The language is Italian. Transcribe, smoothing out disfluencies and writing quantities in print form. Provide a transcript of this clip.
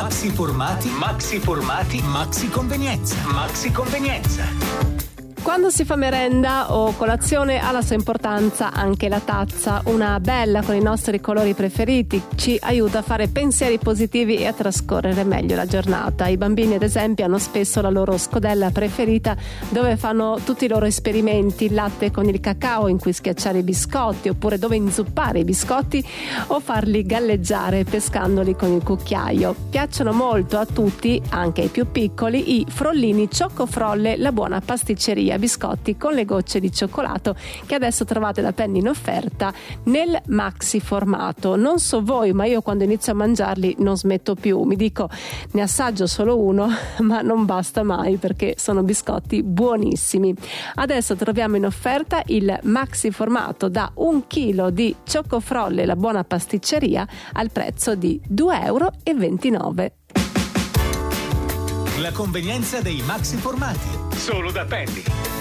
Maxi formati, maxi convenienza. Quando si fa merenda o colazione ha la sua importanza anche la tazza, una bella con i nostri colori preferiti, ci aiuta a fare pensieri positivi e a trascorrere meglio la giornata. I bambini ad esempio hanno spesso la loro scodella preferita dove fanno tutti i loro esperimenti, il latte con il cacao in cui schiacciare i biscotti, oppure dove inzuppare i biscotti o farli galleggiare pescandoli con il cucchiaio. Piacciono molto a tutti, anche ai più piccoli, i frollini Ciocco-Frolle, la buona pasticceria, biscotti con le gocce di cioccolato che adesso trovate da Penny in offerta nel maxi formato. Non so voi, ma io quando inizio a mangiarli non smetto più, mi dico ne assaggio solo uno, ma non basta mai perché sono biscotti buonissimi. Adesso troviamo in offerta il maxi formato da 1 chilo di Ciocco-Frolle, la buona pasticceria, al prezzo di €2,29. La convenienza dei maxi formati, solo da Penny.